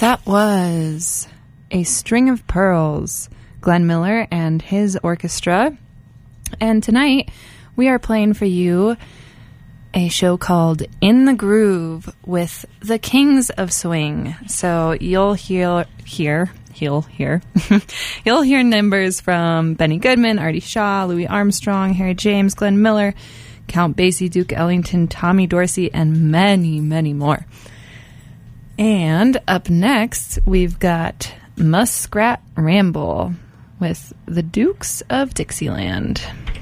That was A String of Pearls, Glenn Miller and his orchestra. And tonight we are playing for you a show called In the Groove with the Kings of Swing. So you'll hear you'll hear numbers from Benny Goodman, Artie Shaw, Louis Armstrong, Harry James, Glenn Miller, Count Basie, Duke Ellington, Tommy Dorsey, and many, many more. And up next, we've got Muskrat Ramble with the Dukes of Dixieland.